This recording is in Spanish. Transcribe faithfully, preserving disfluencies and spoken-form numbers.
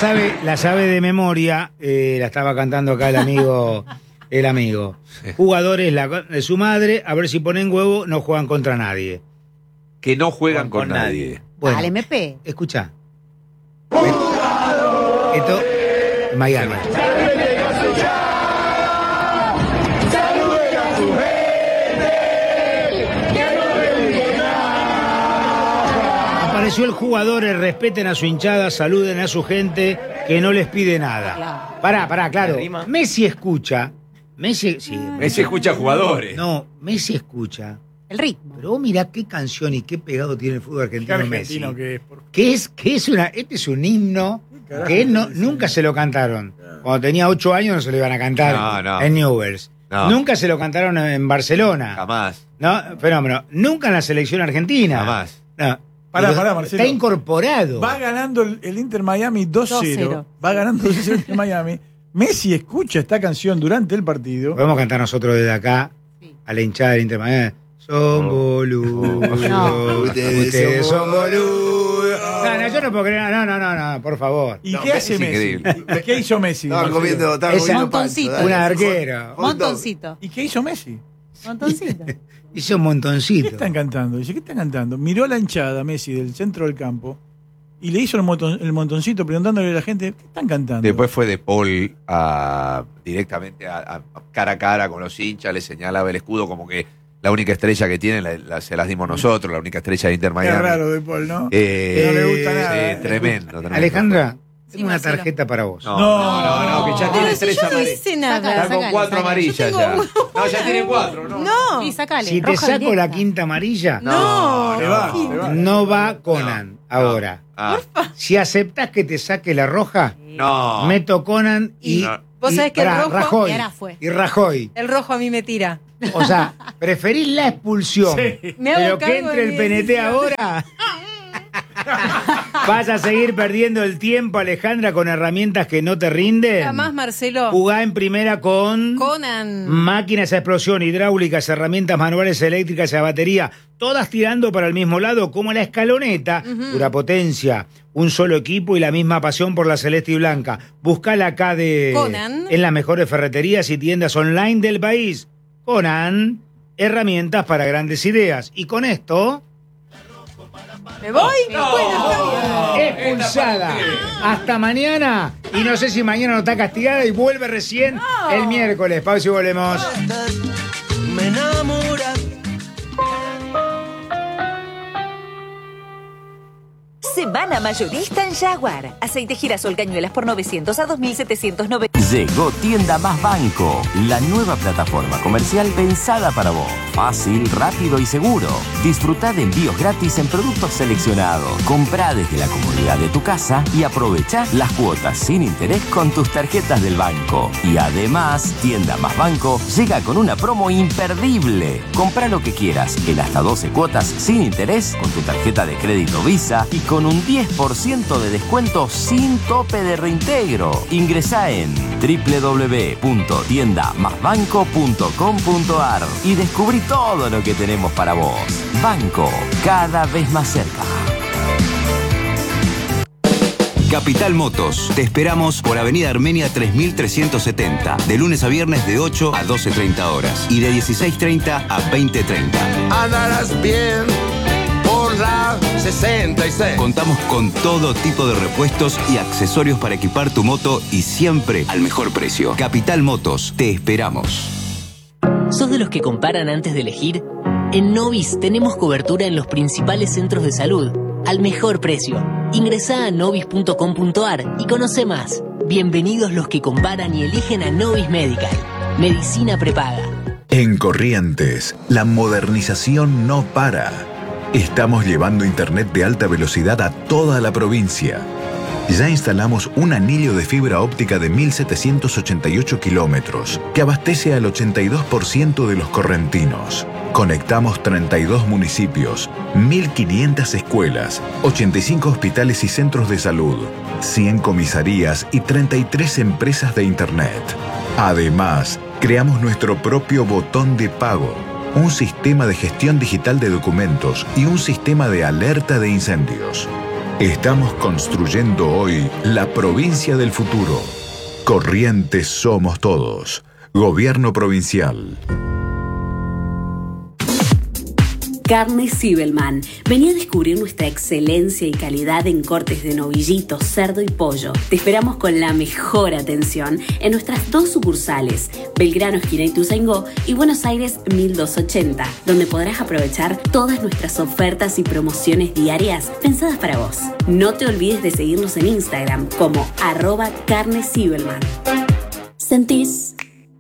sabe, la sabe de memoria, eh, la estaba cantando acá el amigo, el amigo. Sí. Jugadores la, de su madre, a ver si ponen huevo, no juegan contra nadie. Que no juegan Con con, nadie. nadie. Bueno, Al M P. escucha. Esto, Miami. Apareció el jugador, eh, respeten a su hinchada, saluden a su gente, que no les pide nada. Claro. Pará, pará, claro. ¿La rima? Messi escucha. Messi, sí, Messi escucha jugadores. no, Messi escucha. El ritmo. Pero vos mirá qué canción y qué pegado tiene el fútbol Qué argentino, argentino Messi. que es. Por... Que es, que es una, este es un himno carajo que él no, dice? nunca se lo cantaron. Cuando tenía ocho años no se lo iban a cantar No, no. en Newell's. No. Nunca se lo cantaron en Barcelona. Jamás. No, fenómeno. Nunca en la selección argentina. Jamás. No. Pará, Pero pará, Marcelo. está incorporado. Va ganando el, el Inter Miami dos cero. dos cero. Va ganando dos cero el Inter Miami. Messi escucha esta canción durante el partido. Podemos cantar nosotros desde acá Sí. a la hinchada del Inter Miami. Son boludos. No. Ustedes son boludos. No, no, yo no puedo creer. No, no, no, no, por favor. ¿Y No, qué Messi hace es Messi? increíble. ¿Qué hizo Messi? Estaba Marcelo? comiendo, estaba Esa- comiendo Montoncito. pancho, dale. Una arquera. Hot dog. Montoncito. ¿Y qué hizo Messi? Montoncito. Hizo un ¿Qué montoncito. están cantando? Dice, ¿qué están cantando? Miró a la hinchada Messi del centro del campo y le hizo el, moton- el montoncito preguntándole a la gente, ¿qué están cantando? Después fue de Paul a, directamente a, a- cara a cara con los hinchas, le señalaba el escudo como que la única estrella que tienen la- la- se las dimos nosotros, la única estrella de Inter Qué Miami. raro de Paul, ¿no? Eh, Que no le gusta nada, sí, ¿eh? tremendo, tremendo. Alejandra, Sí, tengo una Marcelo. tarjeta para vos. No, No, no, no, que ya Pero tiene si tres yo no amarillas. hice nada. Está con Sácale, cuatro sácale. amarillas Yo tengo ya. una. No, ya tiene cuatro, ¿no? No. Sí, sacale. Si te roja saco directa. la quinta amarilla, No, Se no. va, se va. no va Conan ahora. Ah, Si aceptás que te saque la roja, no. meto Conan y. Y- vos y- sabés que el pará, rojo- Rajoy, y ahora fue. y Rajoy. El rojo a mí me tira. O sea, preferís la expulsión. Sí. Me hago Pero que cargo entre de el mi P N T decisión. ahora. ¿Vas a seguir perdiendo el tiempo, Alejandra, con herramientas que no te rinden? Jamás, Marcelo. Jugá en primera con. Conan. Máquinas a explosión, hidráulicas, herramientas manuales eléctricas y a batería, todas tirando para el mismo lado, como la escaloneta, pura potencia, un solo equipo y la misma pasión por la celeste y blanca. Buscala acá de Conan. en las mejores ferreterías y tiendas online del país. Conan, herramientas para grandes ideas. Y con esto, ¿Me voy? Bueno, expulsada. Hasta mañana. Y no sé si mañana no está castigada y vuelve recién el miércoles. Pausa y volvemos. Me enamora. Semana mayorista en Jaguar. Aceite girasol cañuelas por novecientos a dos mil setecientos noventa. Llegó Tienda Más Banco, la nueva plataforma comercial pensada para vos. Fácil, rápido y seguro. Disfrutá de envíos gratis en productos seleccionados. Comprá desde la comodidad de tu casa y aprovechá las cuotas sin interés con tus tarjetas del banco. Y además, Tienda Más Banco llega con una promo imperdible. Comprá lo que quieras en hasta doce cuotas sin interés con tu tarjeta de crédito Visa y con un diez por ciento de descuento sin tope de reintegro. Ingresá en doble u doble u doble u punto tienda más banco punto com punto a r y descubrí todo lo que tenemos para vos. Banco, cada vez más cerca. Capital Motos. Te esperamos por Avenida Armenia tres mil trescientos setenta. De lunes a viernes de ocho a doce treinta horas. Y de dieciséis treinta a veinte treinta. Andarás bien por la sesenta y seis. Contamos con todo tipo de repuestos y accesorios para equipar tu moto y siempre al mejor precio. Capital Motos. Te esperamos. ¿Sos de los que comparan antes de elegir? En Novis tenemos cobertura en los principales centros de salud, al mejor precio. Ingresá a novis punto com punto a r y conoce más. Bienvenidos los que comparan y eligen a Novis Medical. Medicina prepaga. En Corrientes, la modernización no para. Estamos llevando internet de alta velocidad a toda la provincia. Ya instalamos un anillo de fibra óptica de mil setecientos ochenta y ocho kilómetros que abastece al ochenta y dos por ciento de los correntinos. Conectamos treinta y dos municipios, mil quinientas escuelas, ochenta y cinco hospitales y centros de salud, cien comisarías y treinta y tres empresas de internet. Además, creamos nuestro propio botón de pago, un sistema de gestión digital de documentos y un sistema de alerta de incendios. Estamos construyendo hoy la provincia del futuro. Corrientes somos todos. Gobierno provincial. Carnes Zibelman. Vení a descubrir nuestra excelencia y calidad en cortes de novillito, cerdo y pollo. Te esperamos con la mejor atención en nuestras dos sucursales, Belgrano, esquina Ituzaingó, y Buenos Aires mil doscientos ochenta, donde podrás aprovechar todas nuestras ofertas y promociones diarias pensadas para vos. No te olvides de seguirnos en Instagram como arroba Carnes Zibelman. ¿Sentís?